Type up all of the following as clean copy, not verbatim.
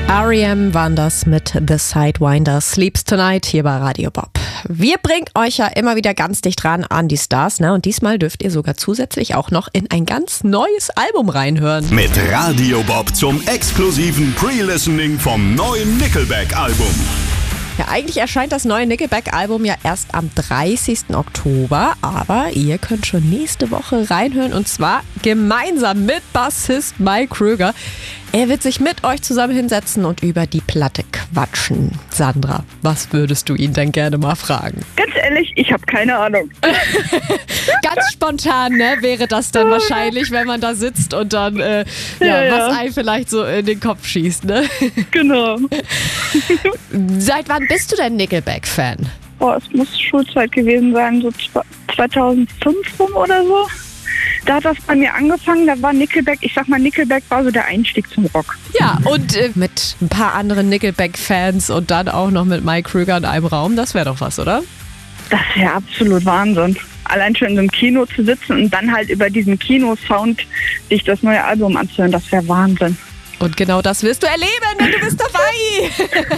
R.E.M. waren das mit The Sidewinder Sleeps Tonight hier bei Radio Bob. Wir bringen euch ja immer wieder ganz dicht ran an die Stars, ne? Und diesmal dürft ihr sogar zusätzlich auch noch in ein ganz neues Album reinhören. Mit Radio Bob zum exklusiven Pre-Listening vom neuen Nickelback-Album. Ja, eigentlich erscheint das neue Nickelback-Album ja erst am 30. Oktober, aber ihr könnt schon nächste Woche reinhören und zwar gemeinsam mit Bassist Mike Krüger. Er wird sich mit euch zusammen hinsetzen und über die Platte quatschen. Sandra, was würdest du ihn denn gerne mal fragen? Ganz ehrlich, ich habe keine Ahnung. Ganz spontan, ne, wäre das dann wahrscheinlich, wenn man da sitzt und dann, was einem vielleicht so in den Kopf schießt, ne? Genau. Seit wann bist du denn Nickelback-Fan? Boah, es muss Schulzeit gewesen sein, so 2005 rum oder so. Da hat das bei mir angefangen, da war Nickelback, Nickelback war so der Einstieg zum Rock. Ja, und mit ein paar anderen Nickelback-Fans und dann auch noch mit Mike Krüger in einem Raum, das wäre doch was, oder? Das wäre absolut Wahnsinn. Allein schon in so einem Kino zu sitzen und dann halt über diesen Kinosound sich das neue Album anzuhören, das wäre Wahnsinn. Und genau das wirst du erleben, denn du bist dabei.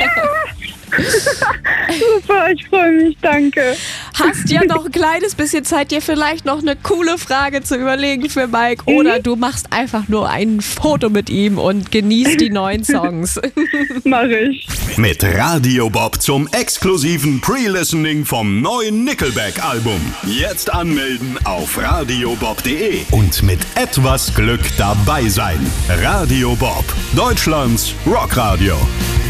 Super, ich freue mich, danke. Hast ja noch ein kleines bisschen Zeit, dir vielleicht noch eine coole Frage zu überlegen für Mike. Oder du machst einfach nur ein Foto mit ihm und genießt die neuen Songs. Mach ich. Mit Radio Bob zum exklusiven Pre-Listening vom neuen Nickelback-Album. Jetzt anmelden auf radiobob.de und mit etwas Glück dabei sein. Radio Bob, Deutschlands Rockradio.